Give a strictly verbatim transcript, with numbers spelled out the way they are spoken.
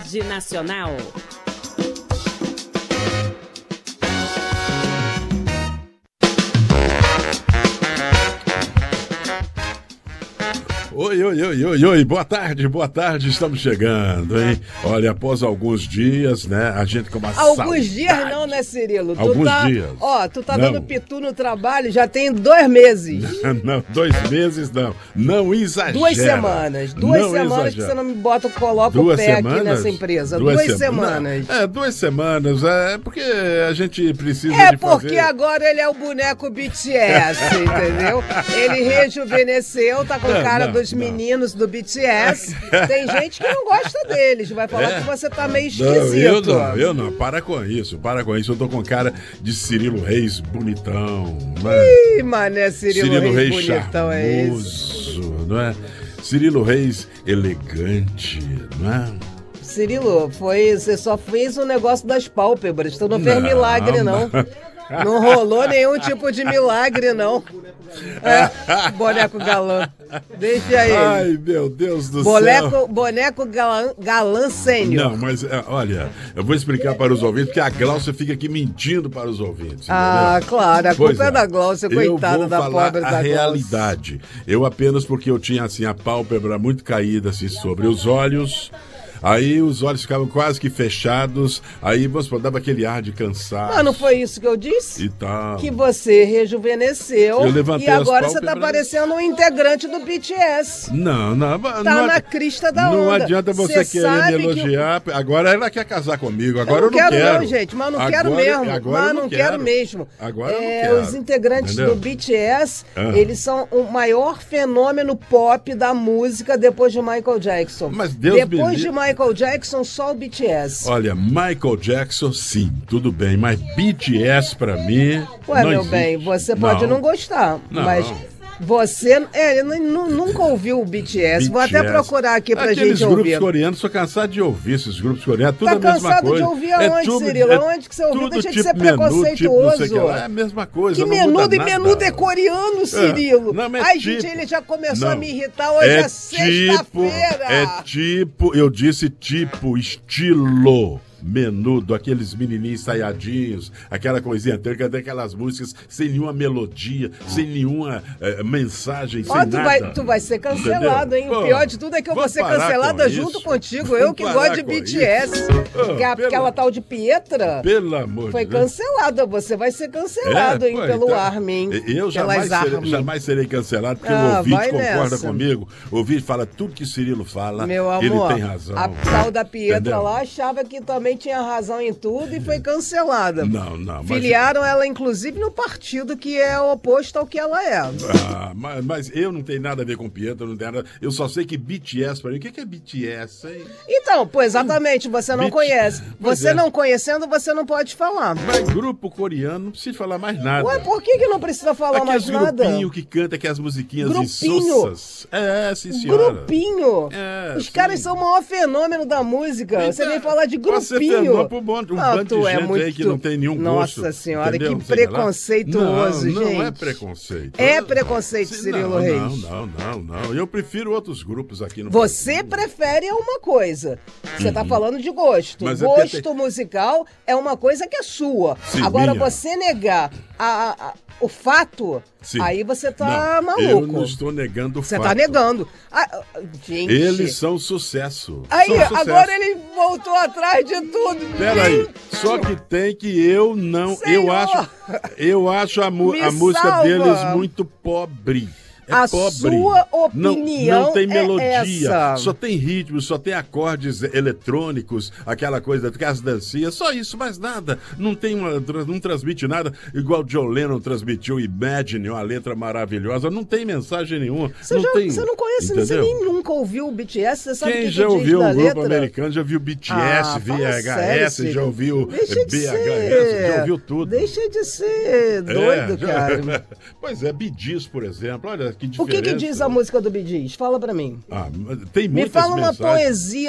Tarde Nacional. Oi, oi, oi, oi, oi, boa tarde, boa tarde, estamos chegando, hein? Olha, após alguns dias, né, a gente com uma Alguns saudade. dias não, né, Cirilo? Tu Alguns tá, dias. Ó, tu tá Não. dando pitu no trabalho já tem dois meses. Não, dois meses não, não exagera. Duas semanas. Duas não semanas exagera. que você não me bota, coloca Duas o pé semanas? aqui nessa empresa. Duas Duas, sema- semanas. Não, é, duas semanas, é porque a gente precisa É de porque fazer... agora ele é o boneco B T S, entendeu? Ele rejuvenesceu, tá com Não, cara não, dos não. meninos do B T S. Tem gente que não gosta deles, vai falar É? que você tá meio Não, esquisito. eu não, eu não, para com isso, para com isso. Eu tô com cara de Cirilo Reis bonitão, né? Ih, mané, Cirilo, Cirilo Reis Reis bonitão é esse. charmoso, não é? Cirilo Reis elegante, não é? Cirilo, foi, você só fez o negócio das pálpebras, tu não fez Não, milagre, não. Não rolou nenhum tipo de milagre, não. É, boneco galã. Deixa aí. Ai, meu Deus do Boneco, céu. boneco galã, galã sênior. Não, mas é, olha, eu vou explicar para os ouvintes, porque a Glaucia fica aqui mentindo para os ouvintes. Ah, entendeu? claro, a Pois culpa é da Glaucia, coitada eu vou da falar pobre a da Glaucia. realidade. Eu apenas porque eu tinha assim a pálpebra muito caída assim sobre os olhos. Aí os olhos ficavam quase que fechados. Aí você dava aquele ar de cansaço. Mas não foi isso que eu disse? E tal. Que você rejuvenesceu Eu levantei e agora as você tá pálpebras. parecendo um integrante do B T S. Não, não. Tá não, na crista da Não onda. adianta você Cê querer me sabe que elogiar. Agora ela quer casar comigo. Agora eu não eu não quero, quero. não, gente, mas não Agora- quero mesmo. Agora mas eu não, não quero. quero. mesmo. Agora eu não É, quero. Os integrantes Entendeu? do B T S, Ah. eles são o maior fenômeno pop da música depois de Michael Jackson. Mas Deus me depois de livre. Michael Jackson, só o B T S. Olha, Michael Jackson, sim, tudo bem, mas B T S pra mim. Ué, não meu existe. bem, você pode não, gostar, Não. mas você é, nu- nu- nunca ouviu o B T S. Vou até B T S. procurar aqui pra Aqueles gente grupos ouvir. coreanos, sou cansado de ouvir esses grupos coreanos, tudo Tá a mesma cansado coisa. de ouvir aonde, tudo- Cirilo? Aonde que você ouviu? tudo Deixa de tipo ser menu, tipo não sei o preconceituoso. que lá. É a mesma coisa, Que não menudo muda e nada. menudo é coreano, Cirilo. Não, mas Ai, tipo- gente, ele já começou Não. a me irritar. Hoje é, tipo, sexta-feira. é tipo, eu disse tipo, estilo. Menudo, aqueles menininhos ensaiadinhos, aquela coisinha, tem aquelas músicas sem nenhuma melodia, sem nenhuma eh, mensagem, Ó, sem tu nada. vai, tu vai ser cancelado, hein? Entendeu? O pior de tudo é que eu vou vamos ser parar cancelada com junto isso. contigo. Eu que Vamos gosto parar de com B T S. isso. Que a- Ah, pelo- aquela tal de Pietra Pelo amor foi de Deus. cancelada. Você vai ser cancelado, É, hein? pô, Pelo então, Armin. Eu jamais Pelas serei, Armin. jamais serei cancelado, porque Ah, o ouvinte vai concorda nessa. comigo. O ouvinte fala tudo que Cirilo fala, Meu amor, ele tem razão. a tal da Pietra Entendeu? lá achava que também tinha razão em tudo e foi cancelada. Não, não. Mas, Filiaram ela, inclusive, no partido que é oposto ao que ela é. ah, mas, mas eu não tenho nada a ver com Pietro, não tenho nada. Eu só sei que B T S pra mim. O que que é B T S, hein? Então, pô, exatamente, você não B T conhece. Pois Você é. não conhecendo, você não pode falar. Mas grupo coreano não precisa falar mais nada. Ué, por que, que não precisa falar Aqueles mais nada? grupinho que canta aquelas musiquinhas Grupinho? insossas. É, sim, senhora. Grupinho. É, Os sim. caras são o maior fenômeno da música. Você Então, vem falar de você grupinho. fenômeno pro bando- um Ah, bando de tu é gente muito... aí que não tem nenhum gosto. Nossa senhora, entendeu? que Não sei lá. preconceituoso, não, gente. Não é preconceito. É Eu- preconceito, Sim, Cirilo não, Reis. Não, não, não, não. Eu prefiro outros grupos aqui no Você Brasil. prefere uma coisa. Você tá falando de gosto. Mas é gosto porque tem- musical é uma coisa que é sua. Sim, Agora, minha. você negar a- a- a- o fato, Sim. aí você tá Não, Eu maluco. não estou negando o Você fato. tá negando. Ah, gente. Eles são sucesso. Aí, são sucesso. agora ele voltou atrás de tudo. Peraí, só que tem que eu não. Senhor. Eu acho. Eu acho a, mu- Me a música salva. deles muito pobre. É A pobre. sua Não- opinião não, tem é melodia, essa. só tem ritmo, só tem acordes eletrônicos, aquela coisa, aquelas dancinhas, só isso, mais nada. Não tem uma, não transmite nada, igual John Lennon transmitiu Imagine, uma letra maravilhosa, não tem mensagem nenhuma. Você, não já, tem, você não conhece, entendeu? você nem nunca ouviu o B T S, você sabe o Quem que, já que diz ouviu na um grupo letra? americano, já viu B T S, Ah, V fala H sério, S, Ciro. já ouviu Deixa de B H S, ser. já ouviu tudo. Deixa de ser doido, É, já- cara. Pois é, Bee Gees, por exemplo, olha que O diferença. que, que diz a música do Bee Gees? Fala pra mim. Ah, tem Me muitas fala uma mensagens. poesia